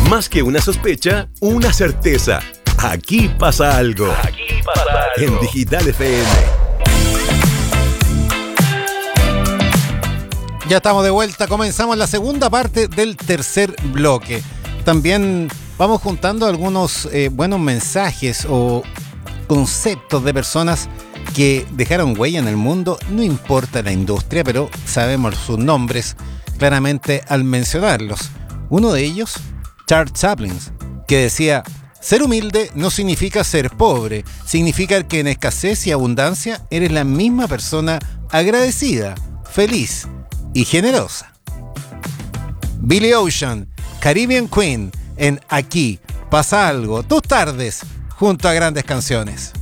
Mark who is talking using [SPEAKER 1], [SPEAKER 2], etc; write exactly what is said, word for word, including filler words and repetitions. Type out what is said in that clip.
[SPEAKER 1] Más que una sospecha, una certeza. Aquí pasa algo. Aquí pasa algo. En Digital F M.
[SPEAKER 2] Ya estamos de vuelta, comenzamos la segunda parte del tercer bloque. También vamos juntando algunos eh, buenos mensajes o conceptos de personas que dejaron huella en el mundo, no importa la industria, pero sabemos sus nombres claramente al mencionarlos. Uno de ellos, Charles Chaplin, que decía: ser humilde no significa ser pobre, significa que en escasez y abundancia eres la misma persona agradecida, feliz y generosa. Billy Ocean, Caribbean Queen, en Aquí pasa algo, tus tardes junto a grandes canciones.